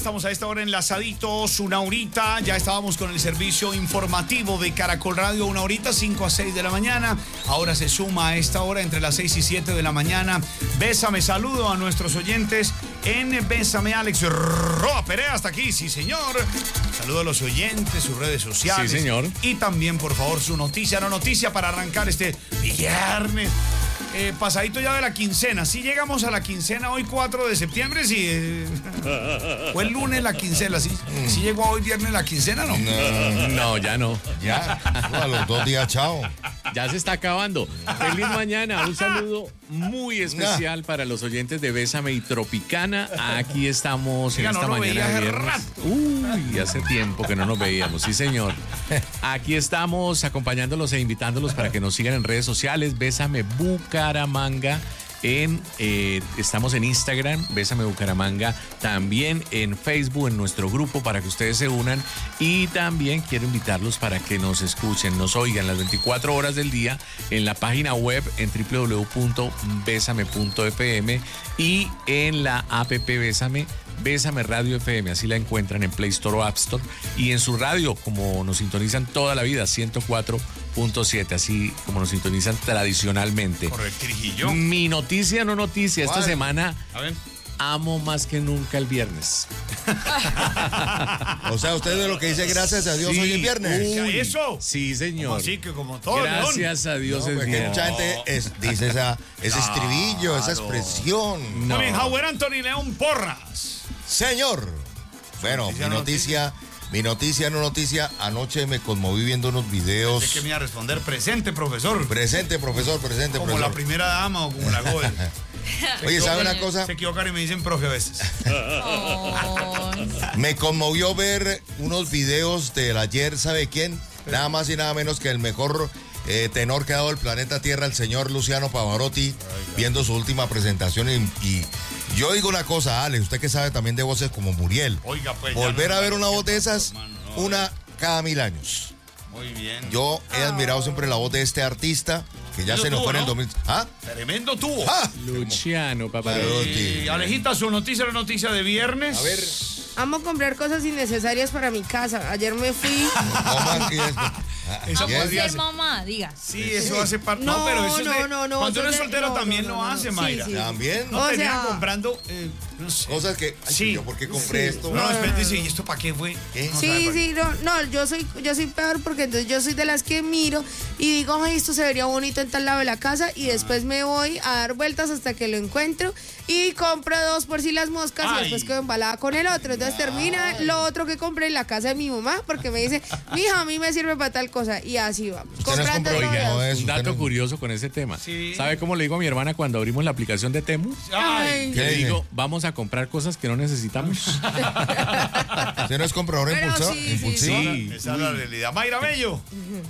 estamos a esta hora enlazaditos, una horita. Ya estábamos con el servicio informativo de Caracol Radio, una horita, 5 a 6 de la mañana. Ahora se suma a esta hora entre las 6 y 7 de la mañana. Bésame, saludo a nuestros oyentes en Bésame, Alex Roa Perea, hasta aquí, sí señor. Saludo a los oyentes, sus redes sociales. Sí, señor. Y también, por favor, su noticia, no noticia para arrancar este viernes. Pasadito ya de la quincena. Si llegamos a la quincena hoy 4 de septiembre, sí. Fue el lunes la quincena, ¿sí? ¿Sí llegó hoy viernes la quincena, no? No, ya no. Ya, a los 2 días, chao. Ya se está acabando. Feliz mañana. Un saludo muy especial para los oyentes de Bésame y Tropicana. Aquí estamos en esta mañana de viernes. Uy, hace tiempo que no nos veíamos. Sí, señor. Aquí estamos acompañándolos e invitándolos para que nos sigan en redes sociales. Bésame Bucaramanga. Estamos en Instagram, Bésame Bucaramanga, también en Facebook, en nuestro grupo, para que ustedes se unan. Y también quiero invitarlos para que nos escuchen, nos oigan las 24 horas del día en la página web en www.besame.fm y en la app Bésame Radio FM, así la encuentran en Play Store o App Store, y en su radio, como nos sintonizan toda la vida, 104.7, así como nos sintonizan tradicionalmente. Correctirijillo. Mi noticia, no noticia, esta ¿Cuál? semana, A ver. amo más que nunca el viernes. O sea, usted de lo que dice gracias a Dios Sí. hoy es viernes. Uy, ¿eso? Sí, señor. Así que como todo, Gracias a Dios No, es porque viernes. mucha gente dice ese estribillo, esa expresión. León. No. También Howard Anthony León Porras. Señor. Bueno, Noticia, mi noticia, no noticia. Anoche me conmoví viendo unos videos. Sé que me iba a responder presente, profesor. Presente, profesor, presente, Como profesor. la primera dama o como la Goel. Oye, ¿sabe una cosa? Se equivocan y me dicen profe a veces. Me conmovió ver unos videos del ayer, ¿sabe quién? Nada más y nada menos que el mejor tenor que ha dado el planeta Tierra, el señor Luciano Pavarotti, viendo su última presentación. Y yo digo una cosa, Alex, usted que sabe también de voces como Muriel. Oiga, pues. ya Volver no a ver sabemos una qué voz de pasó, esas, hermano, no. una cada 1000 años. Muy bien. Yo he admirado siempre la voz de este artista, que ya Lo se nos tuvo, fue en el ¿no? 2000. ¿Ah? Tremendo tubo. ¡Ah! Luciano, Pavarotti. Alejita, su noticia, la noticia de viernes. A ver, Amo comprar cosas innecesarias para mi casa. Ayer me fui. ¿cómo aquí es? Esa Yes. podría Ser ser. mamá, diga. Sí, eso hace parte. No, pero eso es de. no, Cuando uno es eso soltero no, también no, lo no, hace, sí, Mayra. sí. También. No O terminan sea- comprando, no sé. Cosas que, ay, Sí. ¿yo por qué compré Sí. esto? No, espérate, sí, ¿y esto para qué fue? ¿Qué? No sabe Sí, para qué. sí, no, yo soy peor porque entonces yo soy de las que miro y digo, ay, esto se vería bonito en tal lado de la casa y después me voy a dar vueltas hasta que lo encuentro y compro 2 por si las moscas Ay. y después quedo embalada con el otro. Entonces termina lo otro que compré en la casa de mi mamá porque me dice, mija, a mí me sirve para tal cosa y así vamos. Usted no es Comprando compro- todo Oiga, eso. no es- Un dato usted no- curioso con ese tema. Sí. ¿Sabe cómo le digo a mi hermana cuando abrimos la aplicación de Temu? Ay, ¿Qué Le dice? digo, vamos a comprar cosas que no necesitamos. ¿Usted no es comprador Pero impulsivo? sí, sí, ¿Impulsivo? sí. esa es la realidad. Mayra Bello.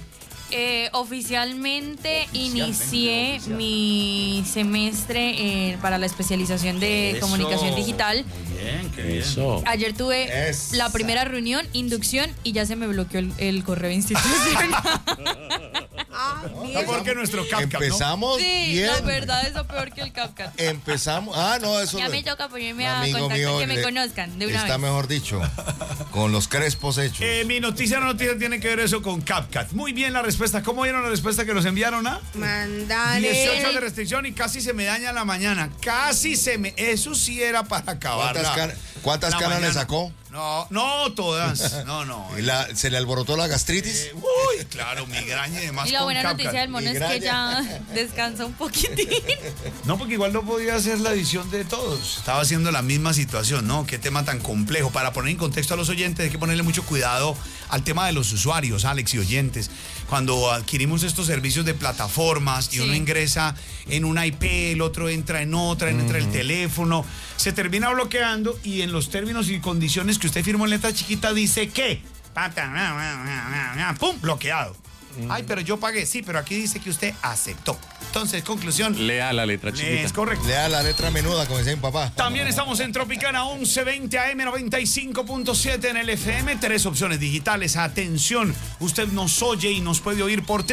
Oficialmente inicié mi semestre para la especialización de Eso. comunicación digital. Muy bien, qué bien. Eso. Ayer tuve Esa. la primera reunión, inducción, y ya se me bloqueó el correo institucional. Ah, bien. No, porque nuestro CapCut, ¿no? Empezamos Sí, bien. la verdad es lo peor que el CapCut. Empezamos. Ah, no, eso Ya no- me toca ponerme un a amigo contactar, mío que me le- conozcan de una Está vez. mejor dicho, con los crespos hechos. Mi noticia, la noticia tiene que ver eso con CapCut. Muy bien la respuesta. ¿Cómo vieron la respuesta que nos enviaron? Mandale. 18 de restricción y casi se me daña la mañana. Casi se me... Eso sí era para acabar. ¿Cuántas la canas le mañana. sacó? No todas. No. ¿Y ¿Se le alborotó la gastritis? Uy, claro, migraña y demás. Y la con buena CapCut. noticia del mono es que ya descansa un poquitín. No, porque igual no podía hacer la edición de todos. Estaba haciendo la misma situación, ¿no? Qué tema tan complejo. Para poner en contexto a los oyentes, hay que ponerle mucho cuidado al tema de los usuarios, Alex y oyentes. Cuando adquirimos estos servicios de plataformas y Sí. uno ingresa en una IP, el otro entra en otra, entra el teléfono, se termina bloqueando y en los términos y condiciones que usted firmó en letra chiquita dice que, ¡pum!, bloqueado. Ay, pero yo pagué, sí, pero aquí dice que usted aceptó. Entonces, conclusión, Lea la letra chiquita. es correcto. Le da la letra menuda, como decía mi papá. También estamos en Tropicana 1120 AM 95.7 en el FM. 3 opciones digitales. Atención, usted nos oye y nos puede oír por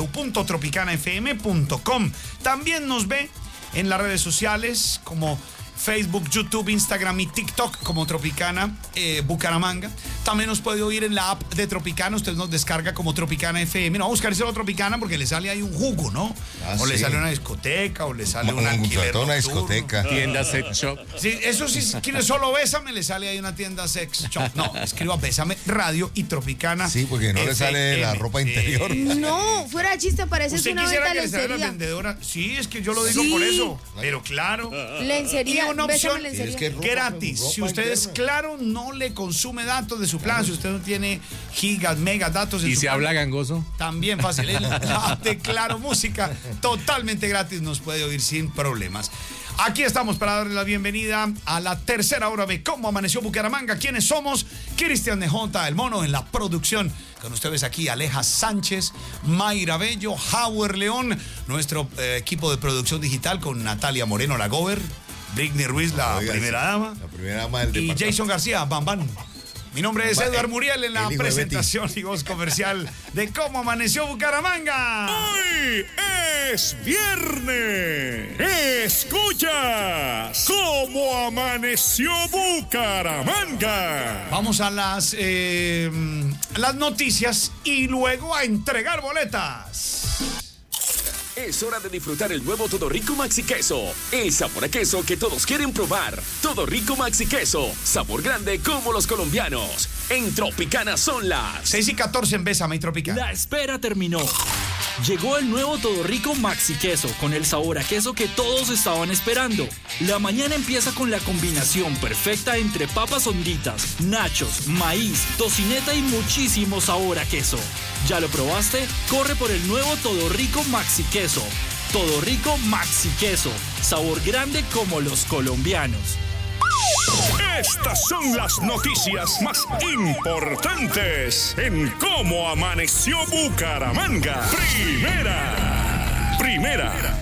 www.tropicanafm.com. También nos ve en las redes sociales como Facebook, YouTube, Instagram y TikTok como Tropicana Bucaramanga. También nos puede oír en la app de Tropicana. Usted nos descarga como Tropicana FM. No, buscarse la Tropicana porque le sale ahí un jugo, ¿no? O le sale una discoteca, o le sale un alquiler una nocturno. discoteca. Tienda sex shop. Sí, eso sí, si quiere solo Bésame, le sale ahí una tienda sex shop. No, escriba Bésame Radio y Tropicana. Sí, porque no le sale la ropa interior. No, fuera de chiste, parece ¿Usted una quisiera venta que le saliera la lencería. vendedora? Sí, es que yo lo digo por eso. Pero claro. Lencería, Y una opción lencería. Es que ropa, gratis. ropa Si usted es interna. claro, no le consume datos de su plan. Si usted no tiene gigas, megas, datos en ¿Y su se plan, habla gangoso? también fácil. El app de Claro Música, totalmente gratis, nos puede oír sin problemas. Aquí estamos para darle la bienvenida a la tercera hora de Cómo Amaneció Bucaramanga. ¿Quiénes somos? Cristian DJ, el mono en la producción. Con ustedes aquí Aleja Sánchez, Mayra Bello, Howard León, nuestro equipo de producción digital con Natalia Moreno, la Gober, Britney Ruiz, la Oiga, primera sí, dama, la primera dama del y departamento. Jason García, Bam Bam. Mi nombre es Eduard Muriel en la el hijo de presentación y voz comercial de Cómo Amaneció Bucaramanga. ¡Hoy es viernes! ¡Escuchas cómo amaneció Bucaramanga! Vamos a las noticias y luego a entregar boletas. Es hora de disfrutar el nuevo Todo Rico Maxi Queso. El sabor a queso que todos quieren probar. Todo Rico Maxi Queso. Sabor grande como los colombianos. En Tropicana son las 6:14 en Bésame y Tropicana. La espera terminó. Llegó el nuevo Todo Rico Maxi Queso con el sabor a queso que todos estaban esperando. La mañana empieza con la combinación perfecta entre papas honditas, nachos, maíz, tocineta y muchísimo sabor a queso. ¿Ya lo probaste? Corre por el nuevo Todo Rico Maxi Queso. Todo Rico Maxi Queso. Sabor grande como los colombianos. Estas son las noticias más importantes en cómo amaneció Bucaramanga. Primera.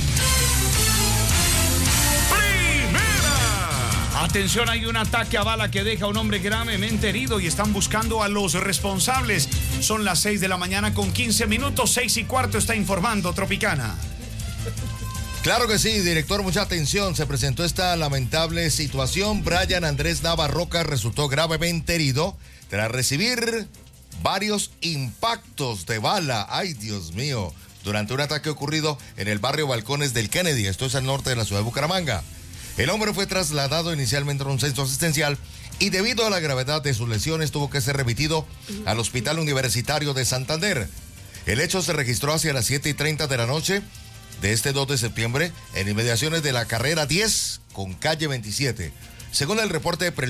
Atención, hay un ataque a bala que deja a un hombre gravemente herido y están buscando a los responsables. Son las 6 de la mañana con 15 minutos, 6:15 está informando Tropicana. Claro que sí, director, mucha atención. Se presentó esta lamentable situación. Brian Andrés Nava Roca resultó gravemente herido tras recibir varios impactos de bala. Ay, Dios mío. Durante un ataque ocurrido en el barrio Balcones del Kennedy. Esto es al norte de la ciudad de Bucaramanga. El hombre fue trasladado inicialmente a un centro asistencial y debido a la gravedad de sus lesiones tuvo que ser remitido al Hospital Universitario de Santander. El hecho se registró hacia las 7:30 de la noche de este 2 de septiembre en inmediaciones de la carrera 10 con calle 27. Según el reporte